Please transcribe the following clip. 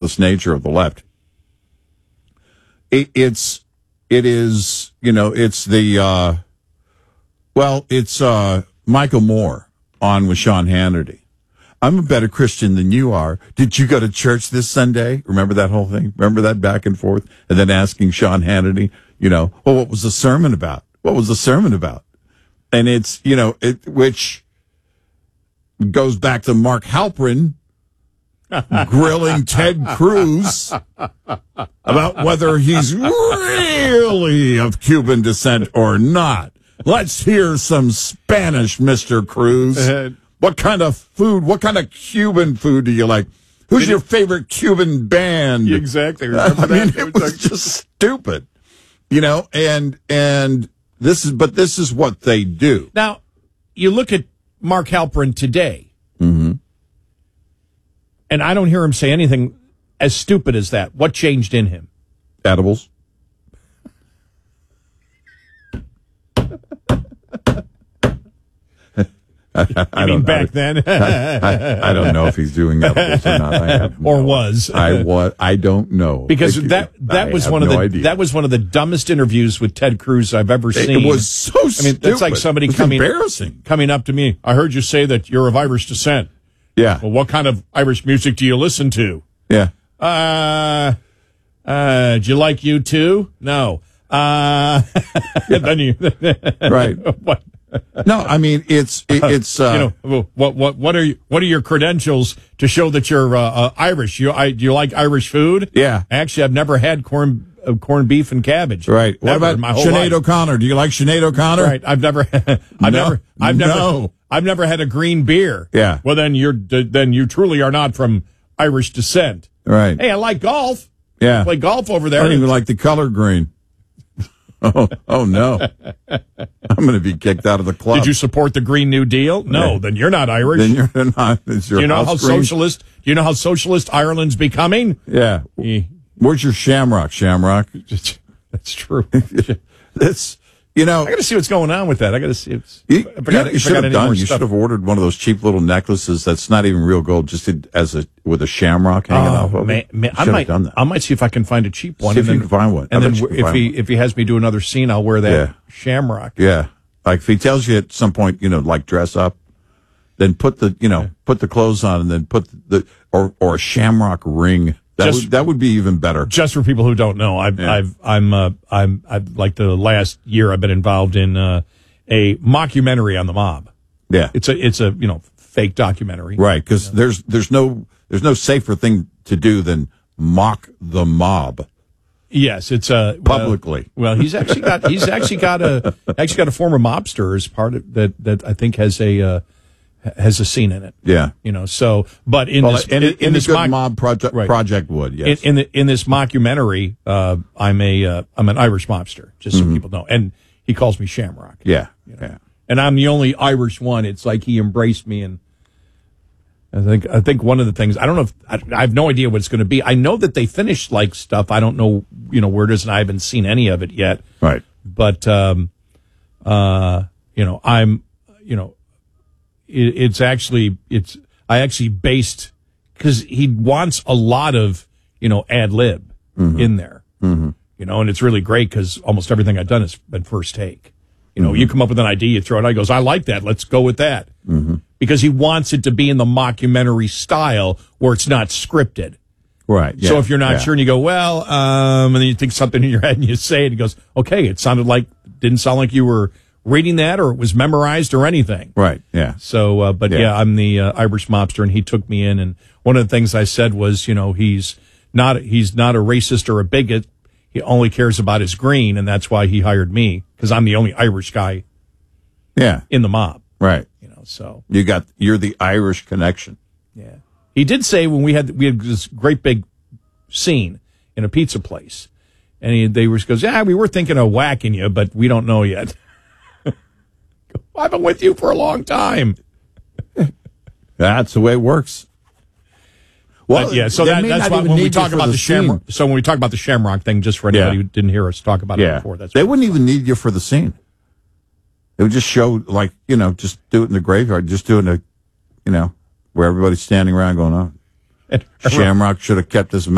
ruthless nature of the left. It's Michael Moore on with Sean Hannity. I'm a better Christian than you are. Did you go to church this Sunday? Remember that whole thing? Remember that back and forth? And then asking Sean Hannity, well, what was the sermon about? What was the sermon about? And it's, which goes back to Mark Halperin grilling Ted Cruz about whether he's really of Cuban descent or not. Let's hear some Spanish, Mr. Cruz. What kind of food, what kind of Cuban food do you like? Who's your favorite Cuban band? Exactly. It was just stupid, and this is what they do. Now, you look at Mark Halperin today, and I don't hear him say anything as stupid as that. What changed in him? Edibles. I mean, back then. I don't know if he's doing edibles or not. I don't know, because that was one of the dumbest interviews with Ted Cruz I've ever seen. It was so stupid. That's like somebody coming up to me. I heard you say that you're of Irish descent. Yeah. Well, what kind of Irish music do you listen to? Yeah. Do you like U2? No. Then you right. What? No, I mean it's what are your credentials to show that you're Irish? Do you like Irish food? Yeah. Actually, I've never had corned beef and cabbage. Right. What about Sinead O'Connor? Do you like Sinead O'Connor? Right. I've never had a green beer. Yeah. Well, then you truly are not from Irish descent. Right. Hey, I like golf. Yeah. I play golf over there. I don't even like the color green. Oh no! I'm going to be kicked out of the club. Did you support the Green New Deal? No, then you're not Irish. Then you're not. It's your do you know how green? socialist? Do you know how socialist Ireland's becoming? Yeah. Where's your Shamrock? Shamrock. That's true. That's I got to see what's going on with that. I got to see. You should have ordered one of those cheap little necklaces that's not even real gold, just with a shamrock hanging off of it. I might see if I can find a cheap one. See if you can find one. And then if he has me do another scene, I'll wear that shamrock. Yeah, like if he tells you at some point, like dress up, then put the clothes on, and then put or a shamrock ring. That would be even better. Just for people who don't know, I've like the last year I've been involved in a mockumentary on the mob. Yeah, it's a fake documentary, right? Because there's no safer thing to do than mock the mob. Yes, it's publicly. Well, he's actually got a former mobster as part of that I think has a scene in it. Yeah. But in this mob project would, yes. In this mockumentary, I'm an Irish mobster, just so people know. And he calls me Shamrock. Yeah. Yeah. And I'm the only Irish one. It's like he embraced me, and I think one of the things, I don't know if I have no idea what it's going to be. I know that they finished like stuff. I don't know, where it is, and I haven't seen any of it yet. Right. But I actually based, because he wants a lot of, ad lib in there, and it's really great because almost everything I've done has been first take. You come up with an idea, you throw it out, he goes, I like that. Let's go with that. Because he wants it to be in the mockumentary style where it's not scripted. Right. Yeah, so if you're not sure and you go, well, and then you think something in your head and you say it, he goes, okay, didn't sound like you were reading that or it was memorized or anything. Right. Yeah. So, I'm the Irish mobster, and he took me in, and one of the things I said was, he's not a racist or a bigot. He only cares about his green, and that's why he hired me, because I'm the only Irish guy. Yeah. In the mob. Right. So you're the Irish connection. Yeah. He did say when we had this great big scene in a pizza place, and they goes, yeah, we were thinking of whacking you, but we don't know yet. I've been with you for a long time. That's the way it works. Well, so that's why when we talk about the Shamrock. So when we talk about the Shamrock thing, just for anybody who didn't hear us talk about it before, they wouldn't even need you for the scene. It would just show, just do it in the graveyard, just do it in where everybody's standing around going, oh, Shamrock should have kept his mouth.